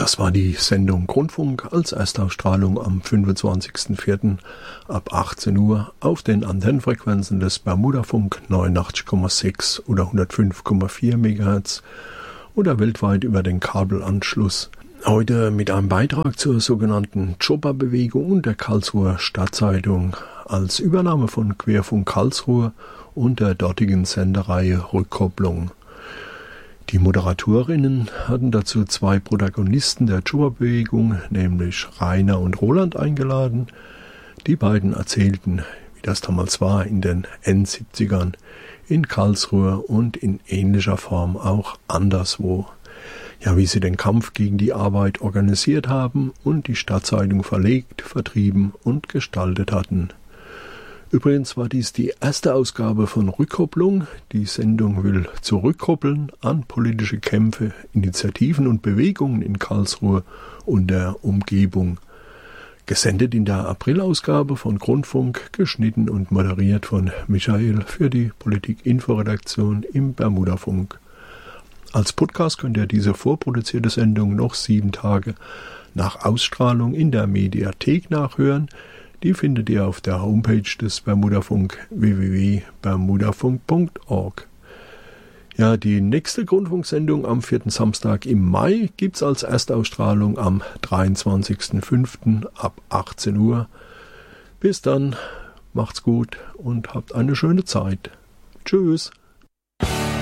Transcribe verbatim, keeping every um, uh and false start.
Das war die Sendung Grundfunk als Erstausstrahlung am fünfundzwanzigsten vierten ab achtzehn Uhr auf den Antennenfrequenzen des Bermudafunk neunundachtzig Komma sechs oder hundertfünf Komma vier Megahertz oder weltweit über den Kabelanschluss. Heute mit einem Beitrag zur sogenannten Chopper-Bewegung und der Karlsruher Stadtzeitung als Übernahme von Querfunk Karlsruhe und der dortigen Sendereihe Rückkopplung. Die Moderatorinnen hatten dazu zwei Protagonisten der Chopper-Bewegung, nämlich Rainer und Roland, eingeladen. Die beiden erzählten, wie das damals war in den Endsiebzigern in Karlsruhe und in ähnlicher Form auch anderswo. Ja, wie sie den Kampf gegen die Arbeit organisiert haben und die Stadtzeitung verlegt, vertrieben und gestaltet hatten. Übrigens war dies die erste Ausgabe von Rückkopplung. Die Sendung will zurückkoppeln an politische Kämpfe, Initiativen und Bewegungen in Karlsruhe und der Umgebung. Gesendet in der Aprilausgabe von Grundfunk, geschnitten und moderiert von Michael für die Politik-Info-Redaktion im Bermudafunk. Als Podcast könnt ihr diese vorproduzierte Sendung noch sieben Tage nach Ausstrahlung in der Mediathek nachhören. Die findet ihr auf der Homepage des Bermudafunk w w w punkt bermudafunk punkt org. Ja, die nächste Grundfunksendung am vierten Samstag im Mai gibt's als Erstausstrahlung am dreiundzwanzigsten fünften ab achtzehn Uhr. Bis dann, macht's gut und habt eine schöne Zeit. Tschüss.